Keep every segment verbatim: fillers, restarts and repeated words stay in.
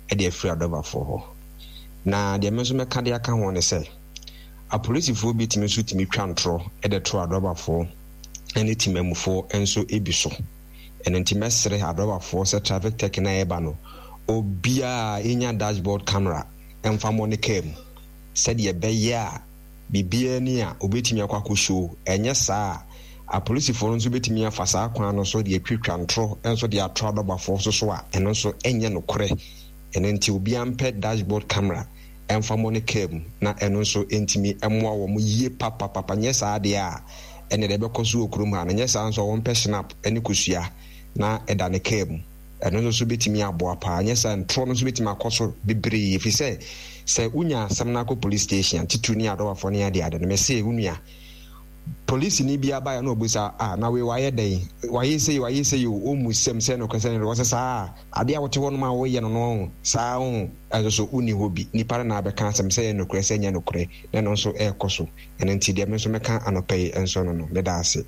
e de afiri adobafo ho na de menso meka de aka ho ne se a police fo bi timi so timi twantro e de to adobafo ene timamufo enso ebiso ene ntimesere adobafo se traffic tech na eba no obia enya dashboard camera emfa monicam said ye be ya bibia ni a obetimi akwakọ show enye saa a police for nso betimi afasa akwan no so de atwitwa ntro enso de atro adobafo so so a eno so enye no kore ene nti obia mpe dashboard camera emfa monicam na eno so entimi emwa wo mu yie papa papa nye saa de a ene de be koso okurum ha nye saa nso wo mpe snap ene kusua na eda ne cam eno so betimi aboa pa nye saa ntro no so betimi akoso bibiri ifi se se unya samnako police station tituni adobafo ne ade ade no me se unya police ni bia ba ya no obusa ah na we waye den waye say waye say o musem se no kwese no sa ade a wote wono ma wo ye no no sa on aso uni hobi ni para na be kan sem se no kwese nya no kure na no so e koso ene nti de me so meka anopai enso no no le da ase.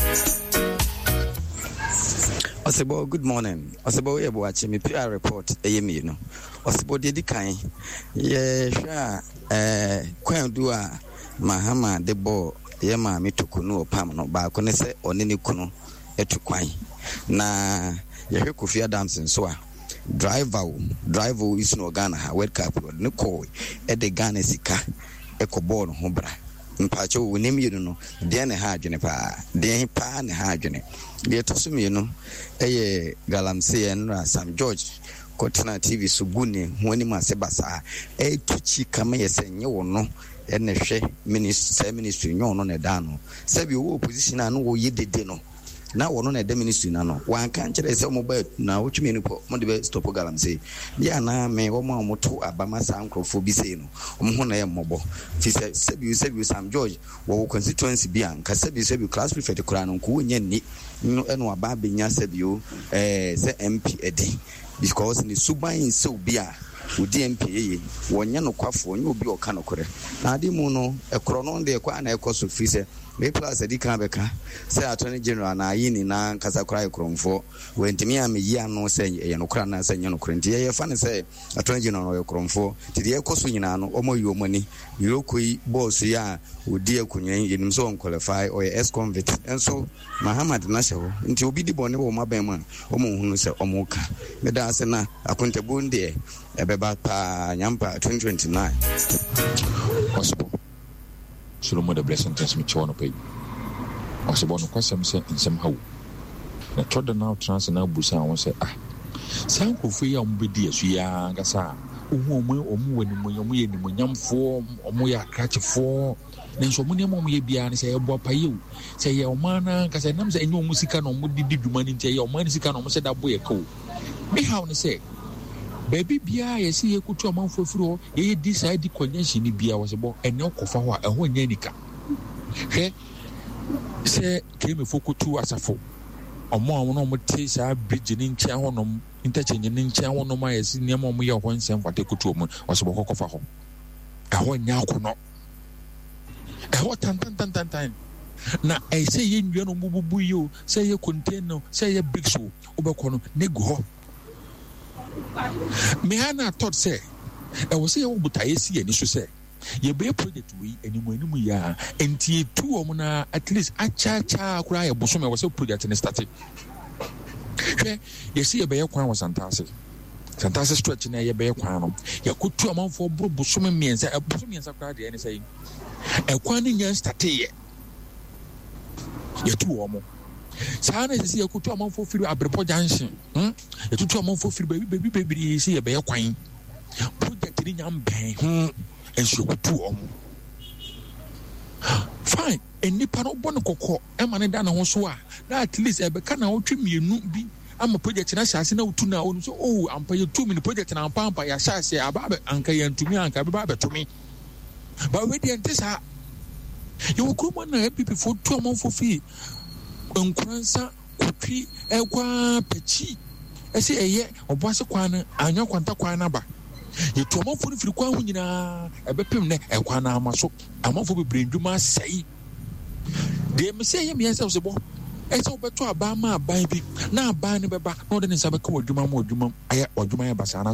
Osebo, good morning. Osebo, we watching me P R report. Eyemi, no. Osebo, dedi kan. Ye sha eh kwan dua Mahama debo ye ma mitokunu opam no ba ko ne se onene kunu etukwan. Na ye hwe Kofi Adams nso a driver driver is no Ghana ha World Cup ne ko e de Ghana sika e ko ball ho bra. Mpacho wonim yinu no de ne ha adwene pa de pa ne ha adwene de tosum yinu eye galamse en ra Sam George Kotana T V sugune honi ma se basa e tuchi kama yesenye wono ene hwe minister ministry nyo no ne da no se bi wo opposition anu wo yedede no na wono na de ministry na no wan kan kire se mo ba na wo twemi ni po mo de be stop galamse ya na me wo mo moto abama sa ankrofo bi sei no mo ho na ye mmobo fi se se bi se bi Sam George wo constituency bi an ka se bi se bi class prefect kura no ko nya ni no eno aba benya se bi o eh se M P edi because ni suban se obi a wo D M P ye wonya no kwafo wonya obi o ka no kore na ade mu no ekro no de kwa na ekoso fi se me plus edi kan beka say attorney general na yi ni na nkasa kura ekromfo wentimi am yi anu say ye no kura na say nye no kura nti ye fa ne say attorney general no ekromfo ti de ekoso nyina no omo yi omani yirokoi boss ya odi akunyen yenim so on qualify or ex convict enso Muhammad na shewo nti obi di bone bo maban ma omo hunu say omo ka me da ase na akontabu nde ebeba pa nyampa twenty twenty-nine possible so mo the blessing tens me chono pay osebo no kwasem se nsem hawo na toda now trans na busa won say ah san ko fu ya mo bedi asu ya ngasa ohu omo omo wani mo yomo ye ni mo nyamfo omo ya krachefo na nso mo ne mo ye bia ne say ebo paye o say ye omo na ngasa nam say enyo musika no mo didi dwuma ni ntia ye omo ni sika no mo say da bo ye ko me how ne say baby bia ye si ye kutu amanfo firo ye decide connection ni bia wo se bo ene okofa ho a eho nya nika he se keme fokutu asafo omo omo no mo te sa bridge ni ntia ho no interchange ni ntia ho no ma ye si niam omo ye ho nsem fate kutu omo wo se bo kokofa ho eho nya akono eho tan tan tan tan tan na e se ye nwia no bububu yo se ye container se ye big so obekono ne go ho me hana thought say e wo say wo butaye si ani so say ye be project we animu animu ya enti etu om na at least acha cha akura ye boso me wo say project ne start hwe ye see ye be ye kwan wo santase santase stretch na ye be ye kwan no ye kutu amanfo bro boso me miensa e boso miensa kura de ne say e kwan ni nya start ye ye tu om sana sisi ya kutu amanfo firi Abrepo Junction hm ya tutu amanfo firi baby baby baby si ya be kwan project ni nyam ben hm enso kutu omo fine enipa no bɔ no kokɔ e ma ne da na ho so a na at least e be ka na otwe mienu bi ama project na hyase na otu na onu so oh ampa ye two minute project na ampa ampa ya hyase aba be anka ye ntumi anka be ba be tumi ba we dey ntisa yo kuma na happy for two amanfo firi nkransa kutwi ekwa pechi ese eye oboase kwan anya kwanta kwan na ba yetu amafo ni firi kwan hu nyina ebepem ne ekwa na amaso amafo bebre ndwuma sei de me say yem yense so bo ese obeto aba ma aban bi na aba ne beba na ode ne nsa beka odwuma ma odwuma aye odwuma ya basa na